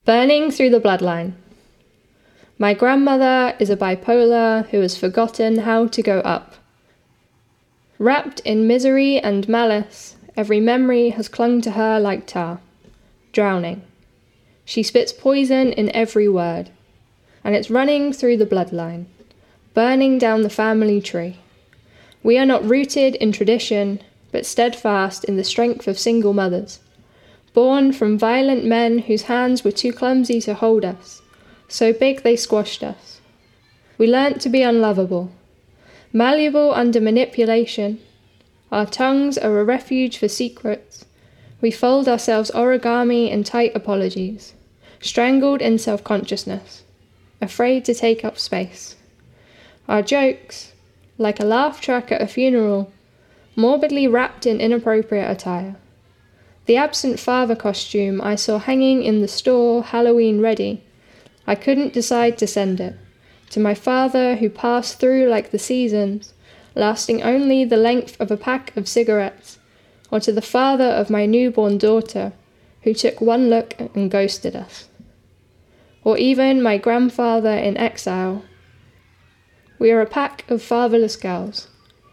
Burning through the bloodline. My grandmother is a bipolar who has forgotten how to go up. Wrapped in misery and malice, every memory has clung to her like tar, drowning. She spits poison in every word, and it's running through the bloodline, burning down the family tree. We are not rooted in tradition, but steadfast in the strength of single mothers, born from violent men whose hands were too clumsy to hold us, so big they squashed us. We learnt to be unlovable, malleable under manipulation. Our tongues are a refuge for secrets. We fold ourselves origami in tight apologies, strangled in self-consciousness, afraid to take up space. Our jokes, like a laugh track at a funeral, morbidly wrapped in inappropriate attire. The absent father costume I saw hanging in the store, Halloween ready, I couldn't decide to send it to my father who passed through like the seasons, lasting only the length of a pack of cigarettes, or to the father of my newborn daughter who took one look and ghosted us. Or even my grandfather in exile. We are a pack of fatherless girls.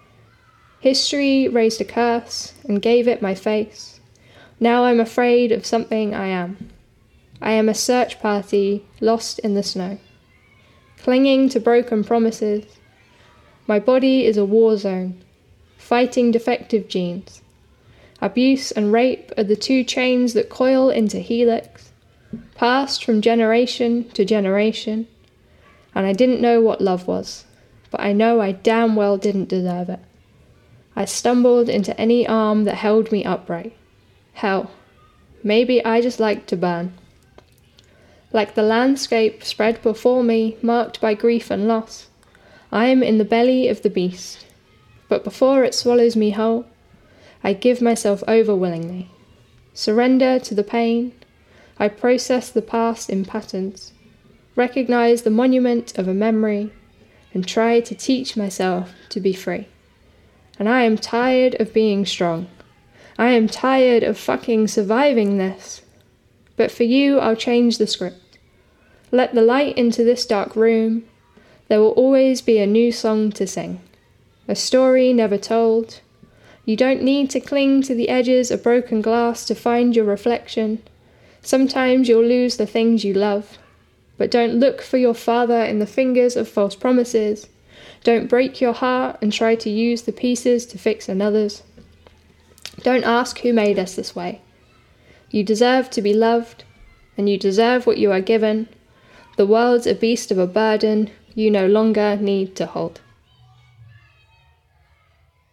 History raised a curse and gave it my face. Now I'm afraid of something I am. I am a search party lost in the snow, clinging to broken promises. My body is a war zone, fighting defective genes. Abuse and rape are the two chains that coil into helix, passed from generation to generation. And I didn't know what love was, but I know I damn well didn't deserve it. I stumbled into any arm that held me upright. Hell, maybe I just liked to burn. Like the landscape spread before me, marked by grief and loss, I am in the belly of the beast. But before it swallows me whole, I give myself over willingly. Surrender to the pain. I process the past in patterns, recognize the monument of a memory, and try to teach myself to be free. And I am tired of being strong. I am tired of fucking surviving this. But for you, I'll change the script. Let the light into this dark room. There will always be a new song to sing. A story never told. You don't need to cling to the edges of broken glass to find your reflection. Sometimes you'll lose the things you love. But don't look for your father in the fingers of false promises. Don't break your heart and try to use the pieces to fix another's. Don't ask who made us this way. You deserve to be loved, and you deserve what you are given. The world's a beast of a burden you no longer need to hold.